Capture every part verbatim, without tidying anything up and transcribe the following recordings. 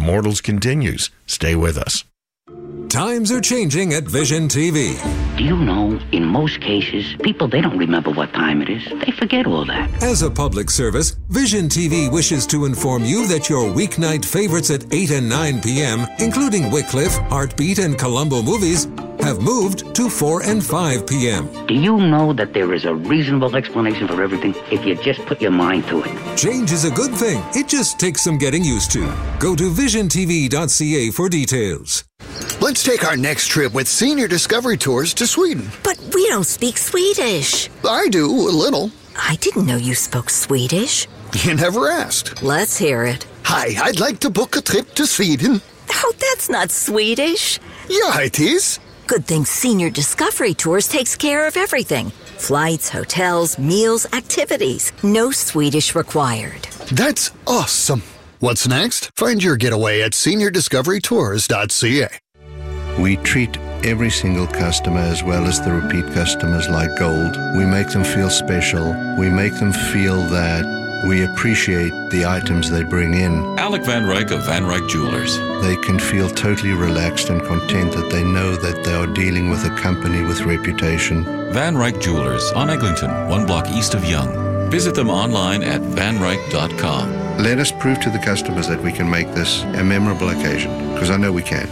Immortals continues. Stay with us. Times are changing at Vision T V. Do you know, in most cases, people, they don't remember what time it is. They forget all that. As a public service, Vision T V wishes to inform you that your weeknight favorites at eight and nine p.m., including Wycliffe, Heartbeat, and Columbo movies, have moved to four and five p.m. Do you know that there is a reasonable explanation for everything if you just put your mind to it? Change is a good thing. It just takes some getting used to. Go to vision t v dot c a for details. Let's take our next trip with Senior Discovery Tours to Sweden. But we don't speak Swedish. I do, a little. I didn't know you spoke Swedish. You never asked. Let's hear it. Hi, I'd like to book a trip to Sweden. Oh, that's not Swedish. Yeah, it is. Good thing Senior Discovery Tours takes care of everything. Flights, hotels, meals, activities. No Swedish required. That's awesome. What's next? Find your getaway at senior discovery tours dot c a. We treat every single customer as well as the repeat customers like gold. We make them feel special. We make them feel that we appreciate the items they bring in. Alec Van Ryk of Van Ryk Jewelers. They can feel totally relaxed and content that they know that they are dealing with a company with reputation. Van Ryk Jewelers on Eglinton, one block east of Yonge. Visit them online at van ryk dot com. Let us prove to the customers that we can make this a memorable occasion, because I know we can.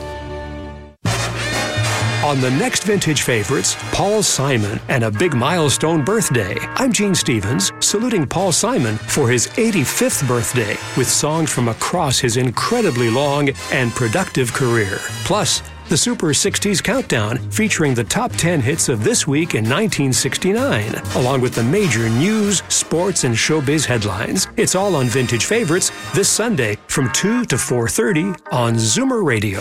On the next Vintage Favorites, Paul Simon and a big milestone birthday. I'm Gene Stevens, saluting Paul Simon for his eighty-fifth birthday with songs from across his incredibly long and productive career. Plus, the Super sixties Countdown, featuring the top ten hits of this week in nineteen sixty-nine, along with the major news, sports, and showbiz headlines. It's all on Vintage Favorites this Sunday from two to four thirty on Zoomer Radio.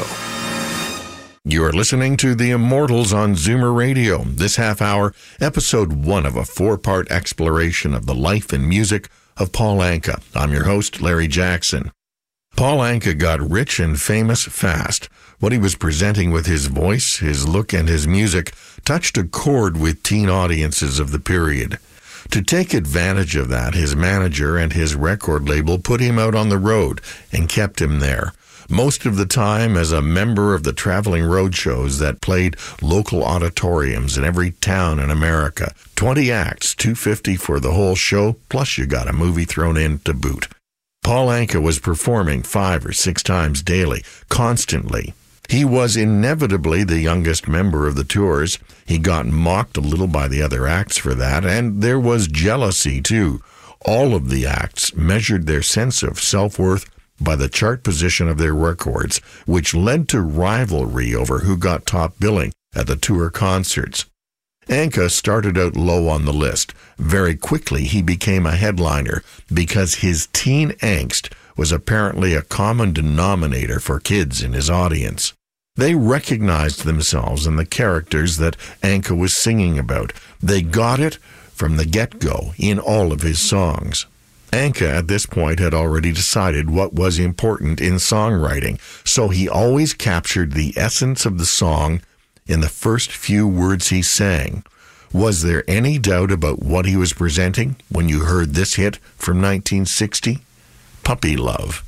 You are listening to The Immortals on Zoomer Radio. This half hour, episode one of a four-part exploration of the life and music of Paul Anka. I'm your host, Larry Jackson. Paul Anka got rich and famous fast. What he was presenting with his voice, his look, and his music touched a chord with teen audiences of the period. To take advantage of that, his manager and his record label put him out on the road and kept him there. Most of the time as a member of the traveling road shows that played local auditoriums in every town in America. twenty acts, two hundred fifty dollars for the whole show, plus you got a movie thrown in to boot. Paul Anka was performing five or six times daily, constantly. He was inevitably the youngest member of the tours. He got mocked a little by the other acts for that, and there was jealousy too. All of the acts measured their sense of self-worth by the chart position of their records, which led to rivalry over who got top billing at the tour concerts. Anka started out low on the list. Very quickly he became a headliner because his teen angst was apparently a common denominator for kids in his audience. They recognized themselves in the characters that Anka was singing about. They got it from the get-go in all of his songs. Anka at this point had already decided what was important in songwriting, so he always captured the essence of the song in the first few words he sang. Was there any doubt about what he was presenting when you heard this hit from nineteen sixty? Puppy Love.